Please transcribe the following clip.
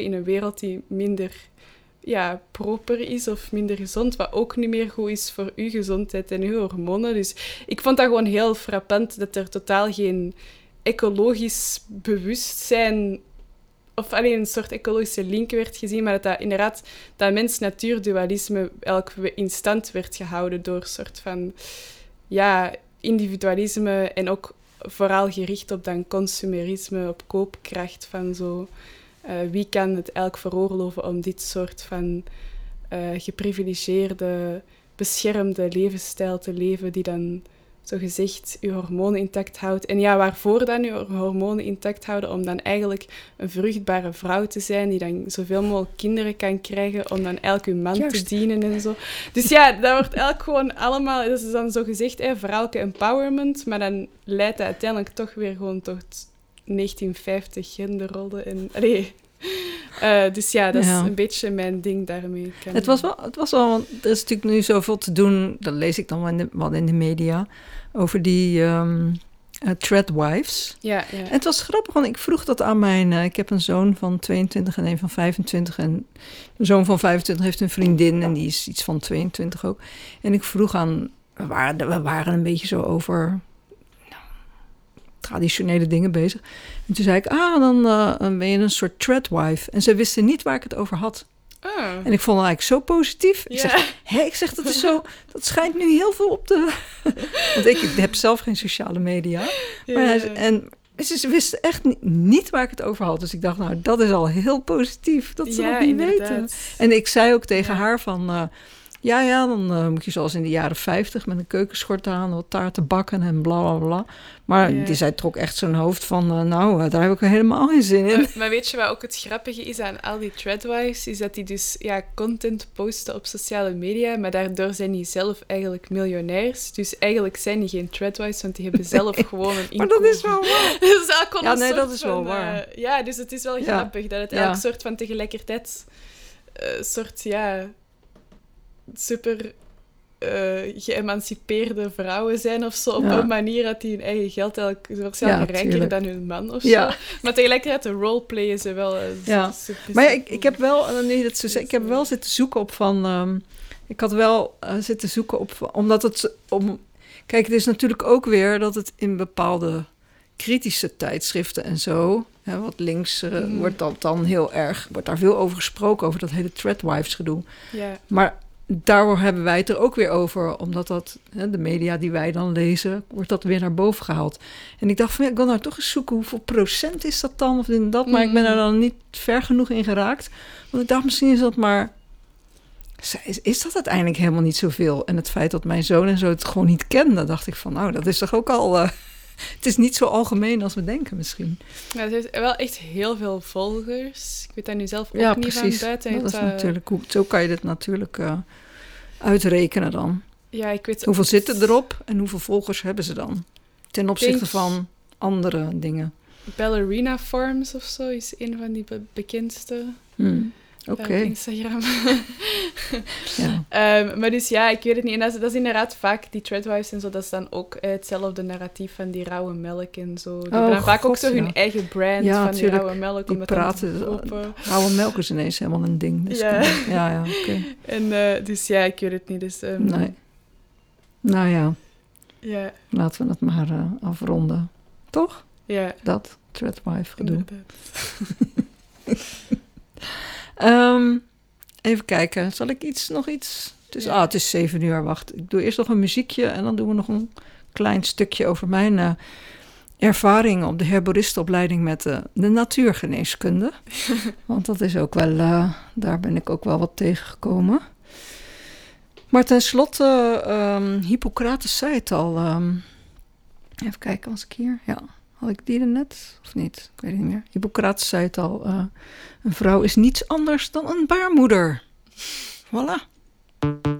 in een wereld die minder proper is of minder gezond, wat ook niet meer goed is voor uw gezondheid en uw hormonen. Dus ik vond dat gewoon heel frappant dat er totaal geen ecologisch bewustzijn of alleen een soort ecologische link werd gezien, maar dat inderdaad dat mens-natuur-dualisme eigenlijk in stand werd gehouden door een soort van individualisme en ook vooral gericht op dan consumerisme, op koopkracht van zo. Wie kan het eigenlijk veroorloven om dit soort van geprivilegeerde, beschermde levensstijl te leven die dan zogezegd je hormonen intact houdt. En waarvoor dan je hormonen intact houden? Om dan eigenlijk een vruchtbare vrouw te zijn die dan zoveel mogelijk kinderen kan krijgen, om dan eigenlijk je man te dienen en zo. Dus dat wordt eigenlijk gewoon allemaal, dat is dan zogezegd vrouwelijke empowerment, maar dan leidt dat uiteindelijk toch weer gewoon tot 1950 genderrollen. En, dus dat is een beetje mijn ding daarmee. Het was wel, er is natuurlijk nu zoveel te doen, dat lees ik dan wel in de media, over die threadwives. Ja. En het was grappig, want ik vroeg dat aan ik heb een zoon van 22 en een van 25. En een zoon van 25 heeft een vriendin en die is iets van 22 ook. En ik vroeg we waren een beetje zo over traditionele dingen bezig. En toen zei ik, dan ben je een soort threadwife. En ze wisten niet waar ik het over had. Oh. En ik vond het eigenlijk zo positief. Ik zeg, dat is zo, dat schijnt nu heel veel op de... Want ik heb zelf geen sociale media. Maar ze wisten echt niet waar ik het over had. Dus ik dacht, dat is al heel positief. Dat ze dat niet weten. En ik zei ook tegen haar van... dan moet je zoals in de jaren 50 met een keukenschort aan, wat taarten bakken en bla bla bla. Maar zij trok echt zo'n hoofd van, daar heb ik helemaal geen zin in. Maar weet je wat ook het grappige is aan al die threadwives? Is dat die dus content posten op sociale media, maar daardoor zijn die zelf eigenlijk miljonairs. Dus eigenlijk zijn die geen threadwives, want die hebben zelf gewoon een inkomen. Maar dat is wel waar. Dus dat is wel waar. Dus het is wel grappig dat het elk soort van tegelijkertijd super geëmancipeerde vrouwen zijn of zo, op een manier dat die hun eigen geld eigenlijk waarschijnlijk rijker dan hun man of zo. Maar tegelijkertijd de roleplayen ze wel super. Maar ik heb wel, ik heb wel zitten zoeken op ik had wel zitten zoeken op, omdat kijk, het is natuurlijk ook weer dat het in bepaalde kritische tijdschriften en zo, wat links wordt dat dan heel erg, wordt daar veel over gesproken, over dat hele threadwives gedoe. Ja. Maar daardoor hebben wij het er ook weer over, omdat dat, de media die wij dan lezen, wordt dat weer naar boven gehaald. En ik dacht van, ik wil nou toch eens zoeken, hoeveel procent is dat dan, of dit en dat, maar ik ben er dan niet ver genoeg in geraakt. Want ik dacht, misschien is dat maar, is dat uiteindelijk helemaal niet zoveel. En het feit dat mijn zoon en zo het gewoon niet kende, dacht ik van, dat is toch ook al... Het is niet zo algemeen als we denken misschien. Ja, het heeft wel echt heel veel volgers. Ik weet dat nu zelf ook niet van buiten. Dat is natuurlijk, zo kan je dit natuurlijk uitrekenen dan. Ja, ik weet hoeveel zitten erop en hoeveel volgers hebben ze dan? Ten opzichte van andere dingen. Ballerina Forms of zo is een van die bekendste. Op Instagram. Maar dus ik weet het niet. En dat is inderdaad vaak, die threadwives en zo, dat is dan ook hetzelfde narratief van die rauwe melk en zo. Die hebben dan vaak ook zo hun eigen brand van die rauwe melk. Die praten, rauwe melk is ineens helemaal een ding. Dus oké. En dus ik weet het niet. Dus, nee. Nou ja. Laten we het maar afronden. Toch? Ja. Dat, threadwife gedoe. Even kijken. Zal ik nog iets? Het is 7 uur. Wacht, ik doe eerst nog een muziekje en dan doen we nog een klein stukje over mijn ervaring op de herboristenopleiding met de natuurgeneeskunde. Want dat is ook wel, daar ben ik ook wel wat tegengekomen. Maar tenslotte, Hippocrates zei het al. Even kijken, was ik hier? Ja. Had ik die er net? Of niet? Ik weet het niet meer. Hippocrates zei het al. Een vrouw is niets anders dan een baarmoeder. Voilà.